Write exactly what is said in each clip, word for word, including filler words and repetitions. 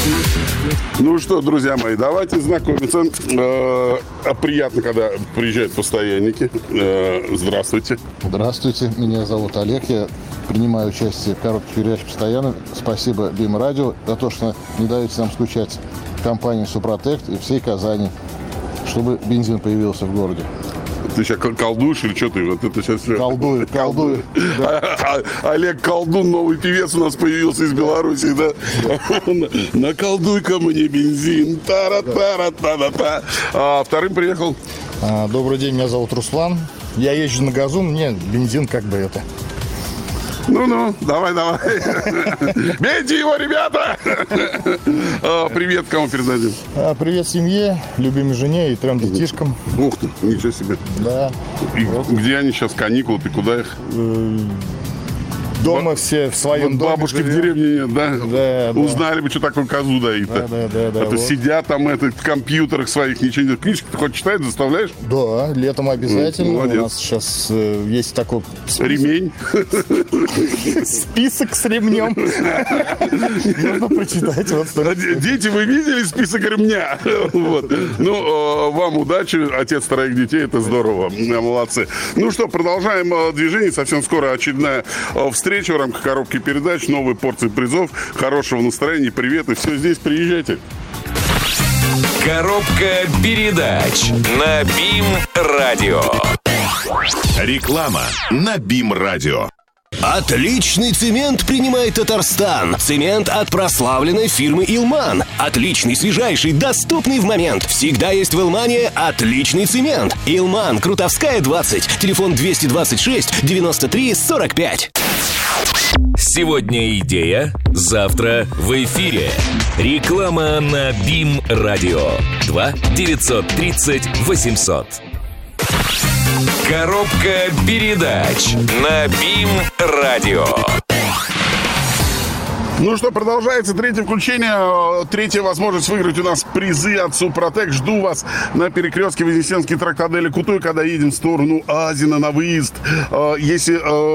Ну что, друзья мои, давайте знакомиться. Э, приятно, когда приезжают постоянники. Э, здравствуйте. Здравствуйте, меня зовут Олег. Я принимаю участие в коротких передачах постоянно. Спасибо БИМ Радио за то, что не даете нам скучать компании Супротек и всей Казани, чтобы бензин появился в городе. Ты сейчас колдуешь или что ты? Вот это сейчас все. Колдую, колдую. Да. Олег Колдун, новый певец у нас появился из Беларуси, да? Наколдуй-ка мне бензин. Тара-тара-та-та-та. А вторым приехал. Добрый день, меня зовут Руслан. Я езжу на газу, мне бензин как бы это. Ну-ну, давай-давай. Бейте его, ребята! Привет, кому передадим? Привет семье, любимой жене и трем детишкам. Ух ты, ничего себе. Да. И где они сейчас, каникулы, ты куда их? Дома все в своем вот доме. Бабушки живем. в деревне нет, да? Да, да. Узнали бы, что такое козу доит-то. Да, да, да, да, а то вот. сидят там это, в компьютерах своих, ничего не... Книжки ты хоть читать заставляешь? Да, летом обязательно. Молодец. У нас сейчас э, есть такой список. Ремень. Список с ремнем. Можно прочитать. Вот. Дети, вы видели список ремня? Вот. Ну, вам удачи, отец троих детей, это здорово, молодцы. Ну что, продолжаем движение, совсем скоро очередная встреча в рамках коробки передач, новые порции призов, хорошего настроения, привет, и все здесь, приезжайте. Коробка передач на БИМ Радио. Реклама на БИМ Радио. Отличный цемент принимает Татарстан. Цемент от прославленной фирмы «Илман». Отличный, свежайший, доступный в момент. Всегда есть в «Илмане» отличный цемент. «Илман», Крутовская, двадцать. Телефон двести двадцать шесть девяносто три сорок пять. Сегодня идея, завтра в эфире. Реклама на БИМ Радио. два девятьсот тридцать восемьсот. Коробка передач на БИМ Радио. Ну что, продолжается третье включение, третья возможность выиграть у нас призы от Супротек. Жду вас на перекрестке Вознесенский тракт Аделя Кутой, когда едем в сторону Азина на выезд. Если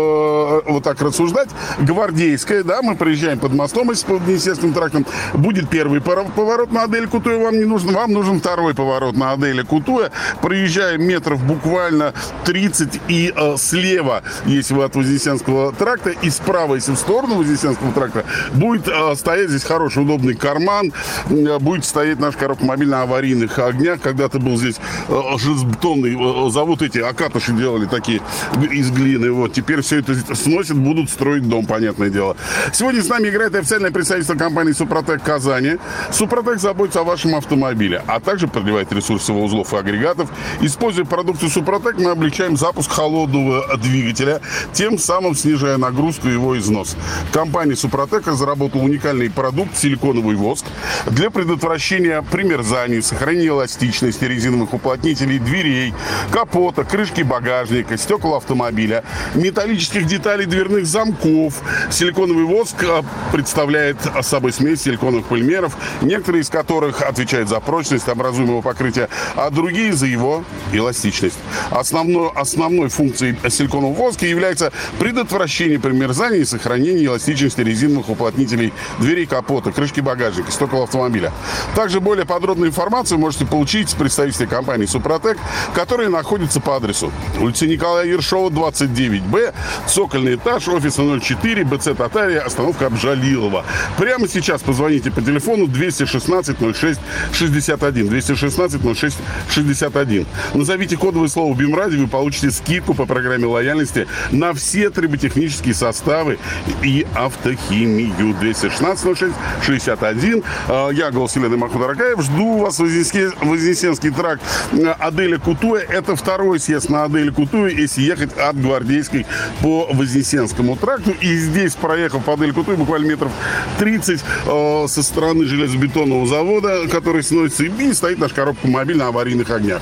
э, вот так рассуждать, Гвардейская, да, мы проезжаем под мостом, если под Вознесенским трактом, будет первый поворот на Аделя Кутой, вам не нужен, вам нужен второй поворот на Аделя Кутой. Проезжаем метров буквально тридцать, и э, слева, если вы от Вознесенского тракта, и справа, если в сторону Вознесенского тракта, будет э, стоять здесь хороший, удобный карман. Э, будет стоять наша коробка мобиль на аварийных огнях. Когда-то был здесь э, железобетонный э, завод. Эти окатыши делали такие из глины. Вот. Теперь все это сносят, будут строить дом, понятное дело. Сегодня с нами играет официальное представительство компании Супротек Казани. Супротек заботится о вашем автомобиле, а также продлевает ресурсы его узлов и агрегатов. Используя продукцию Супротек, мы облегчаем запуск холодного двигателя, тем самым снижая нагрузку и его износ. Компания Супротек разработала уникальный продукт — силиконовый воск для предотвращения примерзаний, сохранения эластичности резиновых уплотнителей дверей, капота, крышки багажника, стекол автомобиля, металлических деталей дверных замков. Силиконовый воск представляет собой смесь силиконовых полимеров, некоторые из которых отвечают за прочность образуемого покрытия, а другие за его эластичность. Основной, основной функцией силиконового воска является предотвращение примерзаний и сохранение эластичности резиновых уплотнителей дверей, капота, крышки багажника, стекол автомобиля. Также более подробную информацию можете получить с представителей компании Супротек, которые находятся по адресу улица Николая Ершова, двадцать девять Б, цокольный этаж, офиса ноль четыре, БЦ Татария, остановка Обжалилова. Прямо сейчас позвоните по телефону двести шестнадцать ноль шесть шестьдесят один, двести шестнадцать ноль шесть шестьдесят один. Назовите кодовое слово БИМ Радио, вы получите скидку по программе лояльности на все триботехнические составы и автохимию. двести шестнадцать ноль шесть шестьдесят один. Я, голос Елены Махмуд-Аракаев. Жду вас в Вознесенский, Вознесенский тракт Аделя Кутой. Это второй съезд на Аделя Кутой, если ехать от Гвардейской по Вознесенскому тракту. И здесь, проехав по Аделя Кутой, буквально метров тридцать э, со стороны железобетонного завода, который сносится, и стоит наша коробка мобиль на аварийных огнях.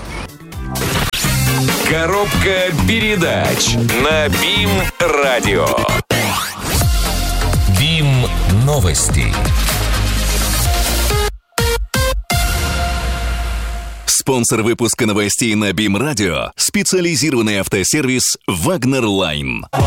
Коробка передач на БИМ Радио. БИМ новости. Спонсор выпуска новостей на БИМ Радио — специализированный автосервис «Вагнер Лайн».